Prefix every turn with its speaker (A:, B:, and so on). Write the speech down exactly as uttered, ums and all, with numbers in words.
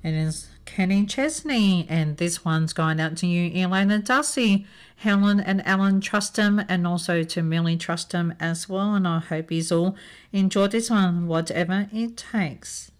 A: It is Kenny Chesney, and this one's going out to you, Elena Dussy, Helen and Alan Trustham, and also to Millie Trustham as well. And I hope you all enjoyed this one, whatever it takes.